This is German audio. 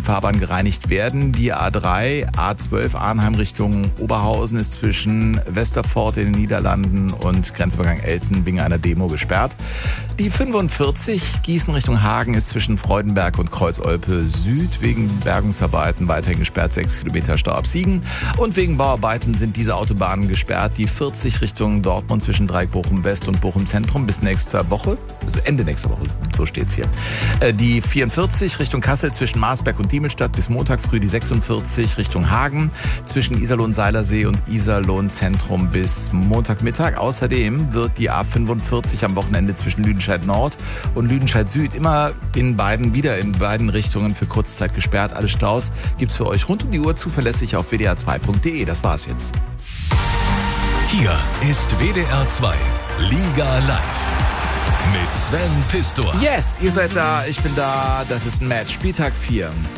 Fahrbahn gereinigt werden. Die A3, A12 Arnheim Richtung Oberhausen ist zwischen Westervoort in den Niederlanden und Grenzübergang Elten wegen einer Demo gesperrt. Die 45 Gießen Richtung Hagen ist zwischen Freudenberg und Kreuz-Olpe Süd wegen Bergungsarbeiten weiterhin gesperrt, 6 Kilometer Stau ab Siegen. Und wegen Bauarbeiten sind diese Autobahnen gesperrt. Die 40 Richtung Dortmund zwischen Dreieck Bochum West und Bochum Zentrum bis nächster Woche, also Ende nächster Woche, so steht's hier. Die 44 Richtung Kassel zwischen Marsberg und Diemelstadt bis Montag früh, die 46 Richtung Hagen zwischen Iserlohn-Seilersee und Iserlohn-Zentrum bis Montagmittag. Außerdem wird die A45 am Wochenende zwischen Lüdenscheid Nord und Lüdenscheid Süd immer in beiden Richtungen für kurze Zeit gesperrt. Alle Staus gibt's für euch rund um die Uhr zuverlässig auf wdr2.de. Das war's jetzt. Hier ist WDR 2 Liga Live mit Sven Pistor. Yes, ihr seid da, ich bin da. Das ist ein Match. Spieltag 4.